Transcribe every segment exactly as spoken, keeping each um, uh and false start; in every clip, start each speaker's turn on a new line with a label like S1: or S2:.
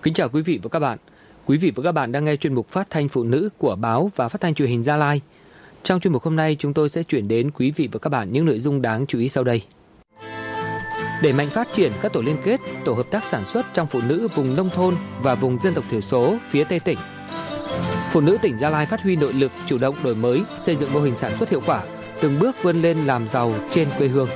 S1: Kính chào quý vị và các bạn. Quý vị và các bạn đang nghe chuyên mục Phát thanh Phụ nữ của báo và Phát thanh Truyền hình Gia Lai. Trong chuyên mục hôm nay, chúng tôi sẽ chuyển đến quý vị và các bạn những nội dung đáng chú ý sau đây. Đẩy mạnh phát triển các tổ liên kết, tổ hợp tác sản xuất trong phụ nữ vùng nông thôn và vùng dân tộc thiểu số phía Tây tỉnh. Phụ nữ tỉnh Gia Lai phát huy nội lực, chủ động đổi mới, xây dựng mô hình sản xuất hiệu quả, từng bước vươn lên làm giàu trên quê hương.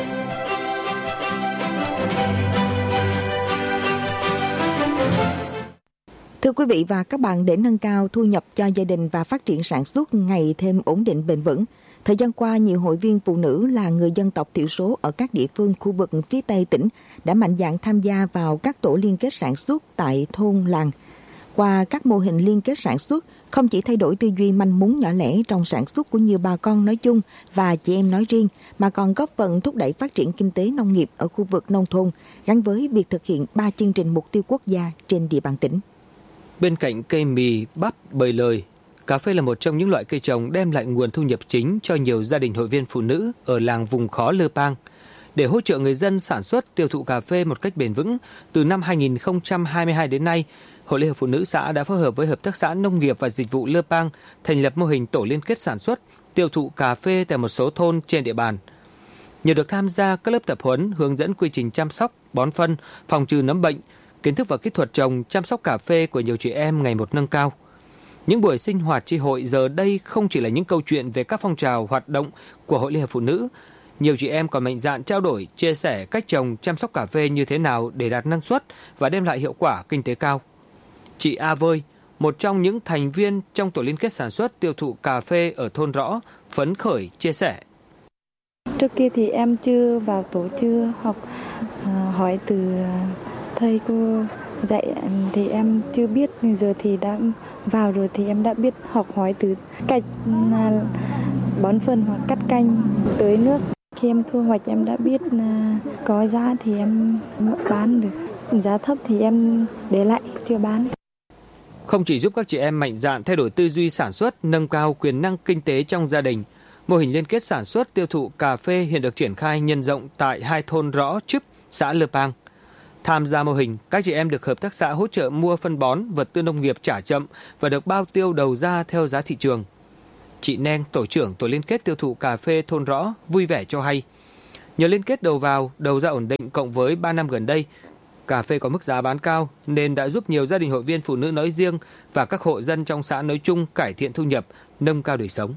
S2: Thưa quý vị và các bạn, để nâng cao thu nhập cho gia đình và phát triển sản xuất ngày thêm ổn định bền vững, thời gian qua, nhiều hội viên phụ nữ là người dân tộc thiểu số ở các địa phương khu vực phía Tây tỉnh đã mạnh dạn tham gia vào các tổ liên kết sản xuất tại thôn làng. Qua các mô hình liên kết sản xuất, không chỉ thay đổi tư duy manh mún nhỏ lẻ trong sản xuất của nhiều bà con nói chung và chị em nói riêng, mà còn góp phần thúc đẩy phát triển kinh tế nông nghiệp ở khu vực nông thôn, gắn với việc thực hiện ba chương trình mục tiêu quốc gia trên địa bàn tỉnh.
S1: Bên cạnh cây mì, bắp, bời lời, cà phê là một trong những loại cây trồng đem lại nguồn thu nhập chính cho nhiều gia đình hội viên phụ nữ ở làng vùng khó Lơ Pang. Để hỗ trợ người dân sản xuất tiêu thụ cà phê một cách bền vững, từ năm hai nghìn không trăm hai mươi hai đến nay, Hội Liên hiệp Phụ nữ xã đã phối hợp với Hợp tác xã Nông nghiệp và Dịch vụ Lơ Pang thành lập mô hình tổ liên kết sản xuất, tiêu thụ cà phê tại một số thôn trên địa bàn. Nhờ được tham gia các lớp tập huấn hướng dẫn quy trình chăm sóc, bón phân, phòng trừ nấm bệnh, kiến thức và kỹ thuật trồng, chăm sóc cà phê của nhiều chị em ngày một nâng cao. Những buổi sinh hoạt chi hội giờ đây không chỉ là những câu chuyện về các phong trào hoạt động của Hội Liên hiệp Phụ nữ. Nhiều chị em còn mạnh dạn trao đổi, chia sẻ cách trồng, chăm sóc cà phê như thế nào để đạt năng suất và đem lại hiệu quả kinh tế cao. Chị A Vơi, một trong những thành viên trong tổ liên kết sản xuất tiêu thụ cà phê ở thôn Rõ, phấn khởi chia sẻ.
S3: Trước kia thì em chưa vào tổ, chưa học, hỏi từ thầy cô dạy thì em chưa biết, giờ thì đã vào rồi thì em đã biết học hỏi từ cách bón phân hoặc cắt canh, tưới nước. Khi em thu hoạch em đã biết có giá thì em bán được, giá thấp thì em để lại chưa bán.
S1: Không chỉ giúp các chị em mạnh dạn thay đổi tư duy sản xuất, nâng cao quyền năng kinh tế trong gia đình, mô hình liên kết sản xuất tiêu thụ cà phê hiện được triển khai nhân rộng tại hai thôn Rõ, Chứp, xã Lơ Pang. Tham gia mô hình, các chị em được hợp tác xã hỗ trợ mua phân bón, vật tư nông nghiệp trả chậm và được bao tiêu đầu ra theo giá thị trường. Chị Neng, tổ trưởng tổ liên kết tiêu thụ cà phê thôn Rõ, vui vẻ cho hay. Nhờ liên kết đầu vào, đầu ra ổn định cộng với ba năm gần đây, cà phê có mức giá bán cao nên đã giúp nhiều gia đình hội viên phụ nữ nói riêng và các hộ dân trong xã nói chung cải thiện thu nhập, nâng cao đời sống.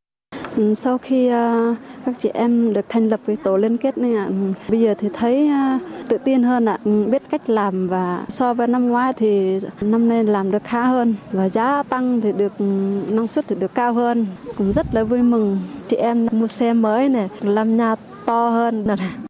S3: Sau khi uh, các chị em được thành lập với tổ liên kết này, uh, bây giờ thì thấy uh, tự tin hơn, uh, biết cách làm, và so với năm ngoái thì năm nay làm được khá hơn và giá tăng thì được, năng suất thì được cao hơn. Cũng rất là vui mừng. Chị em mua xe mới này, làm nhà to hơn.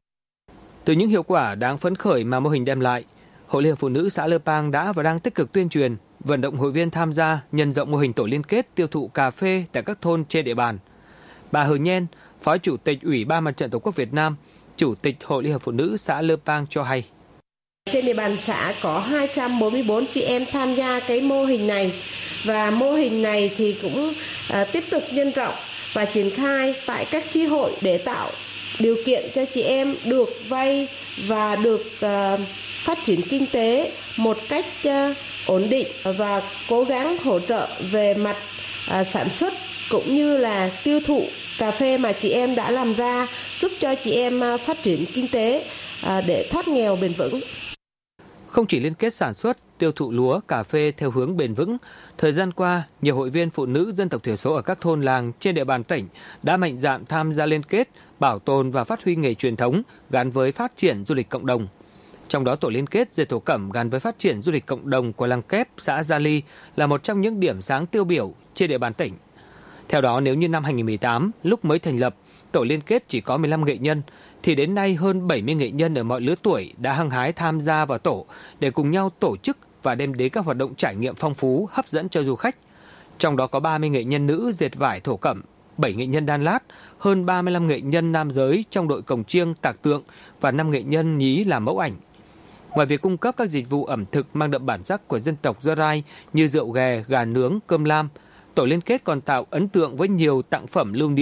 S1: Từ những hiệu quả đáng phấn khởi mà mô hình đem lại, Hội Liên hiệp Phụ nữ xã Lơ Pang đã và đang tích cực tuyên truyền, vận động hội viên tham gia nhân rộng mô hình tổ liên kết tiêu thụ cà phê tại các thôn trên địa bàn. Bà Hờ Nhen, Phó Chủ tịch Ủy ban Mặt trận Tổ quốc Việt Nam, Chủ tịch Hội Liên hiệp Phụ nữ xã Lơ Pang cho hay.
S4: Trên địa bàn xã có hai trăm bốn mươi tư chị em tham gia cái mô hình này, và mô hình này thì cũng uh, tiếp tục nhân rộng và triển khai tại các chi hội để tạo điều kiện cho chị em được vay và được uh, phát triển kinh tế một cách uh, ổn định, và cố gắng hỗ trợ về mặt uh, sản xuất cũng như là tiêu thụ cà phê mà chị em đã làm ra, giúp cho chị em phát triển kinh tế để thoát nghèo bền vững.
S1: Không chỉ liên kết sản xuất, tiêu thụ lúa, cà phê theo hướng bền vững, thời gian qua, nhiều hội viên phụ nữ dân tộc thiểu số ở các thôn làng trên địa bàn tỉnh đã mạnh dạn tham gia liên kết, bảo tồn và phát huy nghề truyền thống gắn với phát triển du lịch cộng đồng. Trong đó, tổ liên kết dệt thổ cẩm gắn với phát triển du lịch cộng đồng của làng Kép, xã Gia Ly là một trong những điểm sáng tiêu biểu trên địa bàn tỉnh. Theo đó, nếu như năm hai nghìn không trăm mười tám, lúc mới thành lập, tổ liên kết chỉ có mười lăm nghệ nhân, thì đến nay hơn bảy mươi nghệ nhân ở mọi lứa tuổi đã hăng hái tham gia vào tổ để cùng nhau tổ chức và đem đến các hoạt động trải nghiệm phong phú, hấp dẫn cho du khách. Trong đó có ba mươi nghệ nhân nữ dệt vải thổ cẩm, bảy nghệ nhân đan lát, hơn ba mươi lăm nghệ nhân nam giới trong đội cồng chiêng, tạc tượng và năm nghệ nhân nhí làm mẫu ảnh. Ngoài việc cung cấp các dịch vụ ẩm thực mang đậm bản sắc của dân tộc Gia Rai như rượu ghè, gà nướng, cơm lam, tổ liên kết còn tạo ấn tượng với nhiều tặng phẩm lưu niệm,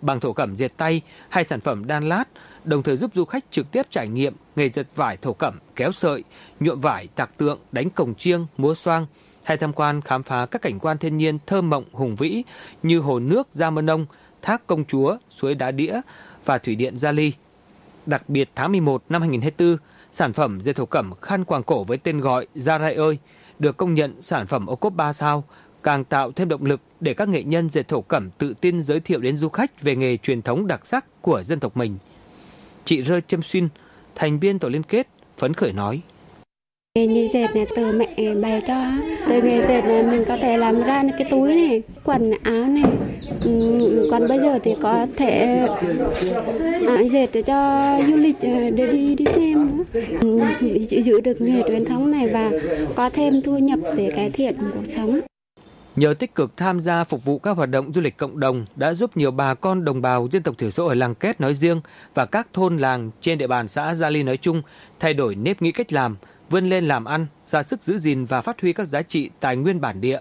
S1: bằng thổ cẩm dệt tay hay sản phẩm đan lát, đồng thời giúp du khách trực tiếp trải nghiệm nghề dệt vải thổ cẩm, kéo sợi, nhuộm vải, tạc tượng, đánh cồng chiêng, múa xoang, hay tham quan khám phá các cảnh quan thiên nhiên thơ mộng hùng vĩ như hồ nước Gia Mơ Nông, thác Công Chúa, suối Đá Đĩa và thủy điện Gia Ly. Đặc biệt tháng mười một năm hai nghìn không trăm hai mươi tư, sản phẩm dệt thổ cẩm khăn quàng cổ với tên gọi Gia Rai ơi được công nhận sản phẩm ô cốp ba sao, càng tạo thêm động lực để các nghệ nhân dệt thổ cẩm tự tin giới thiệu đến du khách về nghề truyền thống đặc sắc của dân tộc mình. Chị Rơ Châm Xuyên, thành viên tổ liên kết, phấn khởi nói:
S5: Nghề dệt này từ mẹ bày cho, từ nghề dệt này mình có thể làm ra những cái túi này, quần áo này. Ừ, còn bây giờ thì có thể à, dệt để cho du lịch để đi đi xem nữa. Ừ, giữ được nghề truyền thống này và có thêm thu nhập để cải thiện cuộc sống.
S1: Nhờ tích cực tham gia phục vụ các hoạt động du lịch cộng đồng đã giúp nhiều bà con đồng bào dân tộc thiểu số ở làng Két nói riêng và các thôn làng trên địa bàn xã Gia Ly nói chung thay đổi nếp nghĩ cách làm, vươn lên làm ăn, ra sức giữ gìn và phát huy các giá trị tài nguyên bản địa.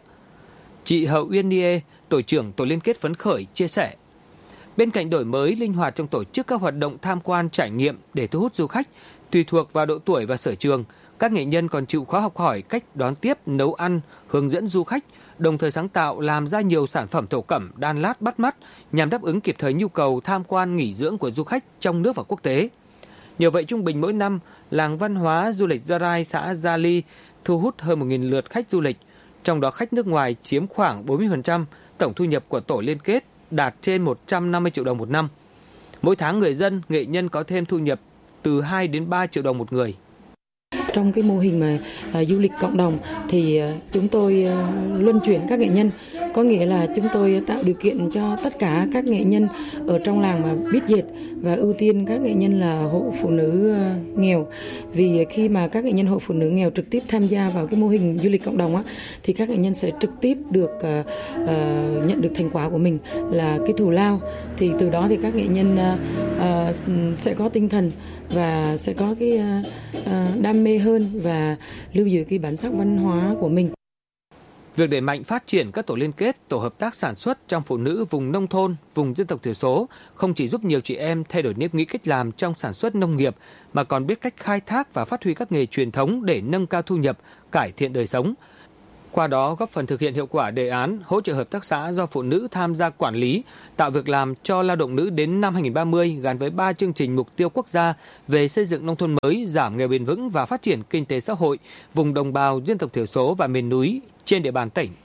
S1: Chị Hậu Uyên Nie, tổ trưởng tổ liên kết phấn khởi, chia sẻ: bên cạnh đổi mới linh hoạt trong tổ chức các hoạt động tham quan trải nghiệm để thu hút du khách, tùy thuộc vào độ tuổi và sở trường, các nghệ nhân còn chịu khó học hỏi cách đón tiếp, nấu ăn, hướng dẫn du khách, đồng thời sáng tạo làm ra nhiều sản phẩm thổ cẩm đan lát bắt mắt nhằm đáp ứng kịp thời nhu cầu tham quan nghỉ dưỡng của du khách trong nước và quốc tế. Nhờ vậy, trung bình mỗi năm, làng văn hóa du lịch Gia Rai, xã Gia Ly thu hút hơn một nghìn lượt khách du lịch, trong đó khách nước ngoài chiếm khoảng bốn mươi phần trăm, tổng thu nhập của tổ liên kết đạt trên một trăm năm mươi triệu đồng một năm. Mỗi tháng người dân, nghệ nhân có thêm thu nhập từ hai đến ba triệu đồng một người.
S6: Trong cái mô hình mà uh, du lịch cộng đồng thì uh, chúng tôi uh, luân chuyển các nghệ nhân, có nghĩa là chúng tôi tạo điều kiện cho tất cả các nghệ nhân ở trong làng mà biết dệt và ưu tiên các nghệ nhân là hộ phụ nữ uh, nghèo. Vì khi mà các nghệ nhân hộ phụ nữ nghèo trực tiếp tham gia vào cái mô hình du lịch cộng đồng á, thì các nghệ nhân sẽ trực tiếp được uh, uh, nhận được thành quả của mình là cái thù lao. Thì từ đó thì các nghệ nhân uh, uh, sẽ có tinh thần và sẽ có cái uh, uh, đam mê hơn và lưu giữ cái bản sắc văn hóa của mình.
S1: Việc đẩy mạnh phát triển các tổ liên kết, tổ hợp tác sản xuất trong phụ nữ vùng nông thôn, vùng dân tộc thiểu số không chỉ giúp nhiều chị em thay đổi nếp nghĩ cách làm trong sản xuất nông nghiệp, mà còn biết cách khai thác và phát huy các nghề truyền thống để nâng cao thu nhập, cải thiện đời sống. Qua đó góp phần thực hiện hiệu quả đề án hỗ trợ hợp tác xã do phụ nữ tham gia quản lý, tạo việc làm cho lao động nữ đến năm hai nghìn không trăm ba mươi gắn với ba chương trình mục tiêu quốc gia về xây dựng nông thôn mới, giảm nghèo bền vững và phát triển kinh tế xã hội vùng đồng bào dân tộc thiểu số và miền núi trên địa bàn tỉnh.